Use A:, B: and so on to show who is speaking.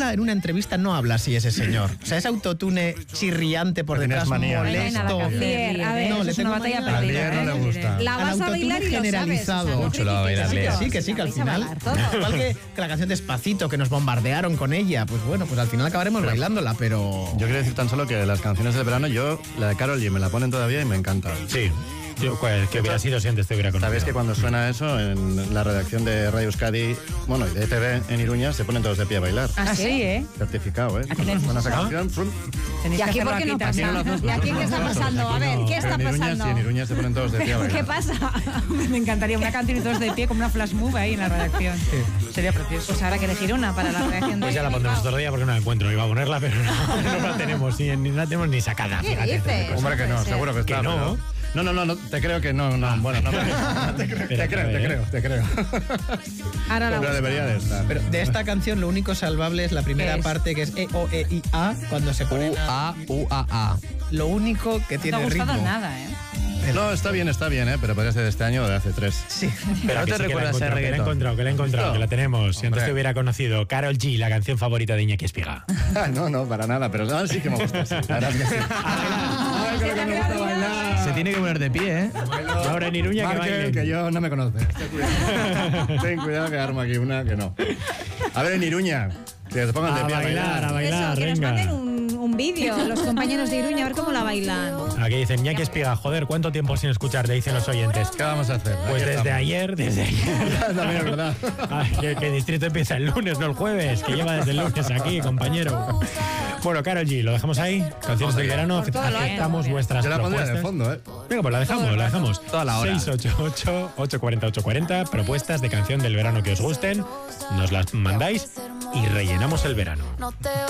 A: habla en una entrevista, no habla así ese señor. O sea, ese autotune chirriante por detrás,
B: manía.
A: molesto.
C: A ver,
A: No,
C: eso
A: le
C: es una
A: tengo
C: batalla
A: manía.
C: perdida.
B: A Lier no le gusta.
C: La
A: Al
C: vas a
A: autotune
C: bailar y lo sabes.
A: generalizado.
C: O sea, no
D: Mucho la va a bailar
C: critiques.
D: Lier.
A: Sí, que al
C: Vais a
A: final.
C: bailar todo.
A: Igual que la canción Despacito, que nos bombardearon con ella. Pues bueno, pues al final acabaremos bailándola, pero.
B: Yo quería decir tan solo que las canciones del verano, la de Karol G me la ponen todavía y me encanta.
D: Sí. ¿Qué hubiera sido si antes te hubiera conocido?
B: Sabéis que cuando suena eso, en la redacción de Radio Euskadi, bueno, y de ETV en Iruña, se ponen todos de pie a bailar.
C: Así, ¿eh?
B: Certificado, ¿eh?
C: tenéis
B: Suena esa
D: eso?
B: canción, ¡pum!
C: ¿Y aquí por qué no pasa? ¿Y aquí qué está pasando? A ver, ¿qué está
B: En Iruña,
C: pasando?
B: sí, en Iruña se ponen todos de pie a bailar.
C: ¿Qué pasa?
E: Me encantaría una canción y todos de pie como una flash move ahí en la redacción. Sería precioso.
C: Pues habrá que elegir una para la redacción de
D: Pues ya la pondremos otro día porque no la encuentro. Iba a ponerla, pero no la tenemos, no la tenemos ni sacada.
C: ¿Qué
D: fíjate.
C: dices?
B: Hombre, que no, seguro que está.
D: Que no.
B: pero- No, te creo que no, bueno, no. Te creo.
C: Ahora la
B: Pero
C: busco.
B: debería de estar.
A: Pero de esta canción lo único salvable es la primera
C: ¿Qué es?
A: parte, que es E-O-E-I-A, cuando se pone
D: U-A-U-A-A.
A: lo único que
E: No te
A: tiene
E: ha gustado
A: ritmo.
E: nada, ¿eh?
B: No, está bien, pero podría ser de este año o de hace 3.
A: Sí.
D: Pero
F: ¿No te recuerdas ese
D: que la he
F: reggaetón?
D: encontrado, que la tenemos. Si antes
B: Hombre.
D: te hubiera conocido Karol G, la canción favorita de Iñaki Espiga.
B: No, para nada, pero sí que me gusta. Sí. La verdad es que sí. Ay, creo que me gusta bailar.
F: Se tiene que poner de pie, ¿eh?
D: Y ahora en Iruña que
B: Markel,
D: bailen.
B: que yo no me conoce. Ten cuidado que armo aquí una que no. A ver, en Iruña, que se pongan de pie a bailar.
D: a bailar,
C: Eso, que nos
D: venga.
C: manden un vídeo los compañeros de Iruña a ver cómo la bailan.
D: Aquí dicen, Iñaki Espiga, joder, ¿cuánto tiempo sin escucharte? Dicen los oyentes.
B: ¿Qué vamos a hacer?
D: Pues
B: Aquí
D: desde ayer.
B: estamos. También es verdad.
D: Ay, que distrito empieza el lunes, no el jueves, que lleva desde el lunes aquí, compañero. Bueno, Karol G, ¿lo dejamos ahí? Canciones del verano,
C: Por todo lo alto.
D: aceptamos vuestras
B: Yo la pondría de
D: propuestas.
B: fondo, ¿eh?
D: Venga, pues la dejamos.
F: Toda la hora.
D: 688-840-840, propuestas de canción del verano que os gusten, nos las mandáis y rellenamos el verano.